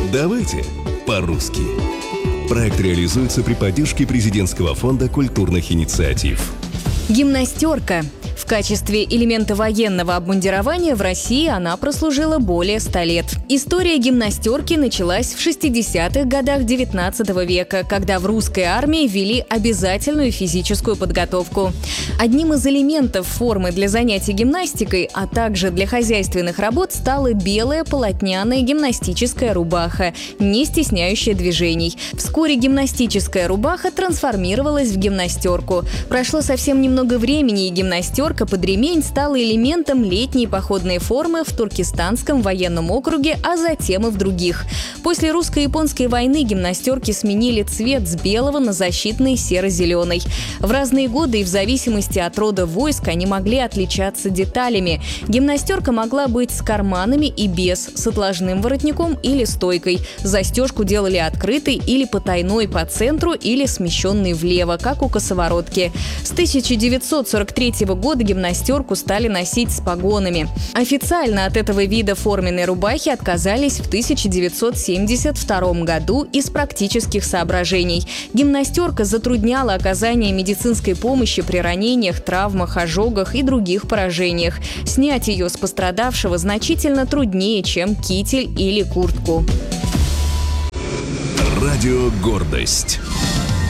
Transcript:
Давайте по-русски. Проект реализуется при поддержке Президентского фонда культурных инициатив. Гимнастерка. В качестве элемента военного обмундирования в России она прослужила более 100 лет. История гимнастерки началась в 60-х годах XIX века, когда в русской армии ввели обязательную физическую подготовку. Одним из элементов формы для занятий гимнастикой, а также для хозяйственных работ стала белая полотняная гимнастическая рубаха, не стесняющая движений. Вскоре гимнастическая рубаха трансформировалась в гимнастерку. Прошло совсем немного времени, и гимнастерка под ремень стала элементом летней походной формы в Туркестанском военном округе, а затем и в других. После русско-японской войны гимнастерки сменили цвет с белого на защитный серо-зеленый. В разные годы и в зависимости от рода войск они могли отличаться деталями. Гимнастерка могла быть с карманами и без, с отложным воротником или стойкой. Застежку делали открытой или потайной по центру или смещенной влево, как у косоворотки. С 1943 года гимнастерку стали носить с погонами. Официально от этого вида форменной рубахи отказались в 1972 году из практических соображений. Гимнастерка затрудняла оказание медицинской помощи при ранениях, травмах, ожогах и других поражениях. Снять ее с пострадавшего значительно труднее, чем китель или куртку. Радио «Гордость».